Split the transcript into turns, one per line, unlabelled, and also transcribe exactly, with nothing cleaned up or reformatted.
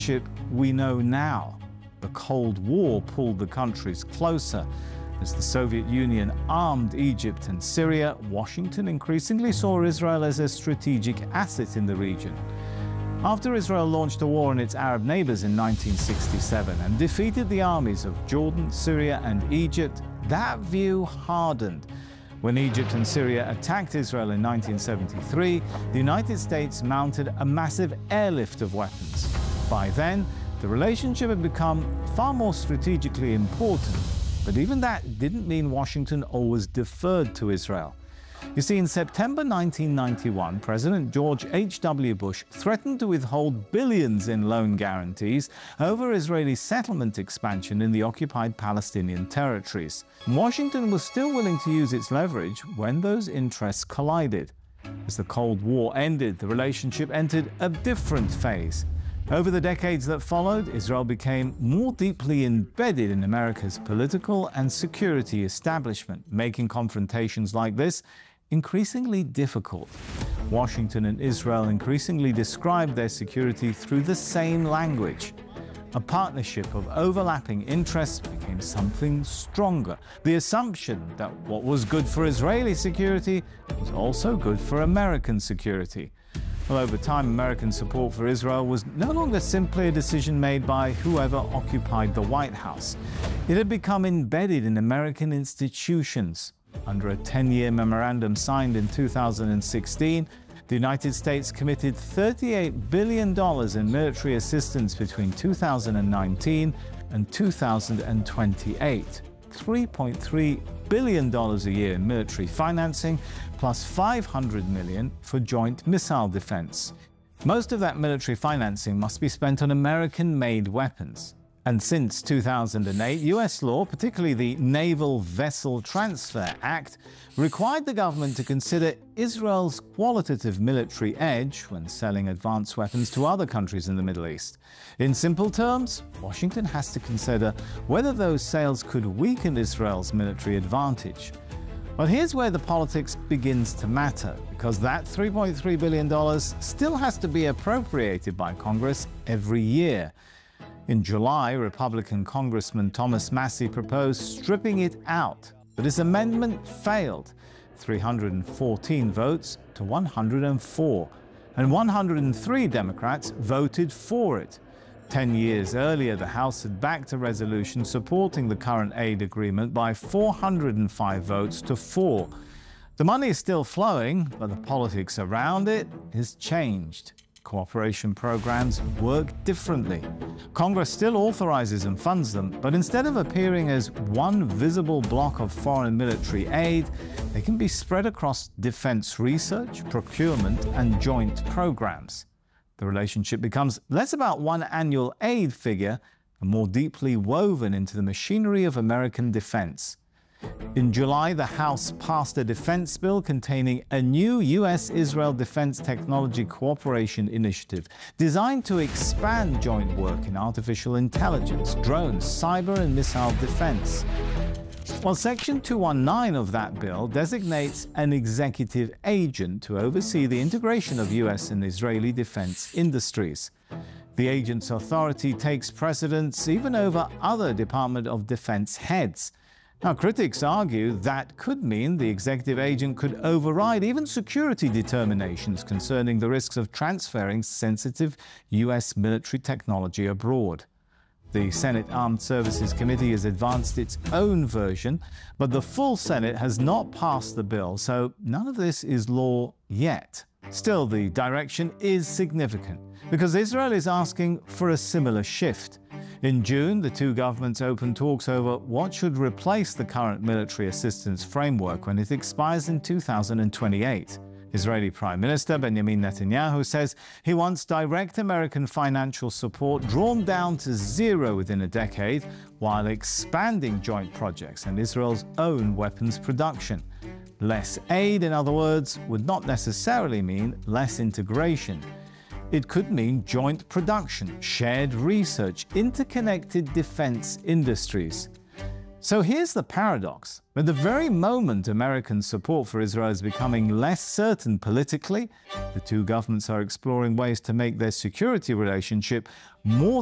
we know now. The Cold War pulled the countries closer. As the Soviet Union armed Egypt and Syria, Washington increasingly saw Israel as a strategic asset in the region. After Israel launched a war on its Arab neighbors in nineteen sixty-seven and defeated the armies of Jordan, Syria, and Egypt, that view hardened. When Egypt and Syria attacked Israel in nineteen seventy-three, the United States mounted a massive airlift of weapons. By then, the relationship had become far more strategically important, but even that didn't mean Washington always deferred to Israel. You see, in September nineteen ninety-one, President George H W Bush threatened to withhold billions in loan guarantees over Israeli settlement expansion in the occupied Palestinian territories. Washington was still willing to use its leverage when those interests collided. As the Cold War ended, the relationship entered a different phase. Over the decades that followed, Israel became more deeply embedded in America's political and security establishment, making confrontations like this increasingly difficult. Washington and Israel increasingly described their security through the same language. A partnership of overlapping interests became something stronger. The assumption that what was good for Israeli security was also good for American security. Well, over time, American support for Israel was no longer simply a decision made by whoever occupied the White House. It had become embedded in American institutions. Under a ten-year memorandum signed in two thousand sixteen, the United States committed thirty-eight billion dollars in military assistance between two thousand nineteen and two thousand twenty-eight. three point three billion dollars a year in military financing, plus five hundred million dollars for joint missile defense. Most of that military financing must be spent on American-made weapons. And since two thousand eight, U S law, particularly the Naval Vessel Transfer Act, required the government to consider Israel's qualitative military edge when selling advanced weapons to other countries in the Middle East. In simple terms, Washington has to consider whether those sales could weaken Israel's military advantage. But here's where the politics begins to matter, because that three point three billion dollars still has to be appropriated by Congress every year. In July, Republican Congressman Thomas Massie proposed stripping it out, but his amendment failed, three hundred fourteen votes to one hundred four, and one hundred three Democrats voted for it. Ten years earlier, the House had backed a resolution supporting the current aid agreement by four hundred five votes to four. The money is still flowing, but the politics around it has changed. Cooperation programs work differently. Congress still authorizes and funds them, but instead of appearing as one visible block of foreign military aid, they can be spread across defense research, procurement, and joint programs. The relationship becomes less about one annual aid figure and more deeply woven into the machinery of American defense. In July, the House passed a defense bill containing a new U S Israel Defense Technology Cooperation Initiative designed to expand joint work in artificial intelligence, drones, cyber and missile defense. While Section two nineteen of that bill designates an executive agent to oversee the integration of U S and Israeli defense industries. The agent's authority takes precedence even over other Department of Defense heads. Now, critics argue that could mean the executive agent could override even security determinations concerning the risks of transferring sensitive U S military technology abroad. The Senate Armed Services Committee has advanced its own version, but the full Senate has not passed the bill, so none of this is law yet. Still, the direction is significant because Israel is asking for a similar shift. In June, the two governments opened talks over what should replace the current military assistance framework when it expires in two thousand twenty-eight. Israeli Prime Minister Benjamin Netanyahu says he wants direct American financial support drawn down to zero within a decade while expanding joint projects and Israel's own weapons production. Less aid, in other words, would not necessarily mean less integration. It could mean joint production, shared research, interconnected defense industries. So here's the paradox. At the very moment American support for Israel is becoming less certain politically, the two governments are exploring ways to make their security relationship more